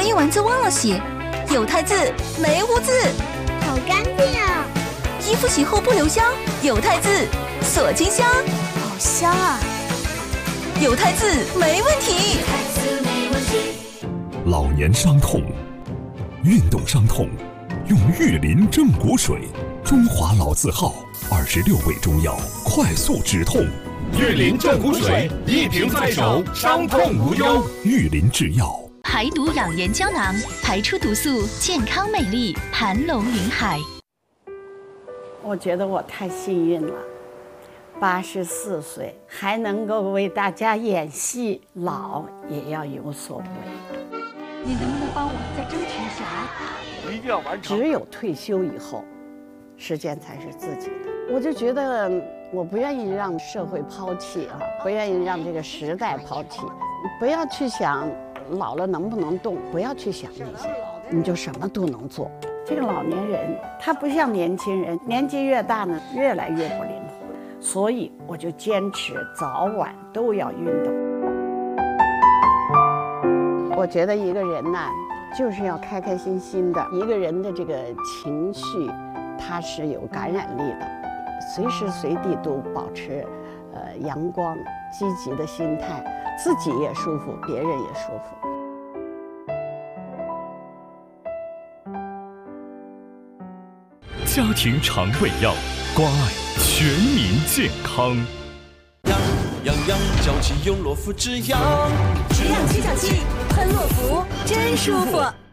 捏完字忘了写，有汰字没污渍， 好干净啊！ 衣服洗后不留香，有汰字锁金箱， 好香啊！ 有汰字没问题。 老年伤痛、运动伤痛，用玉林正骨水，中华老字号26味中药，快速止痛。 玉林正骨水，一瓶在手，伤痛无忧。 玉林制药。 排毒养颜胶囊，排出毒素，健康美丽，盘龙云海。 我觉得我太幸运了，84岁还能够为大家演戏，老也要有所为。 你能不能帮我再争取一下？ 一定要完成。 只有退休以后，时间才是自己的。我就觉得我不愿意让社会抛弃啊，不愿意让这个时代抛弃。不要去想老了能不能动，不要去想那些，你就什么都能做。这个老年人他不像年轻人，年纪越大呢，越来越不灵活，所以我就坚持早晚都要运动。我觉得一个人呢，就是要开开心心的。一个人的这个情绪，它是有感染力的，随时随地都保持阳光、积极的心态，自己也舒服，别人也舒服。 家庭肠胃药，关爱全民健康。 养脚气用洛夫止痒， 止痒797，喷洛夫真舒服。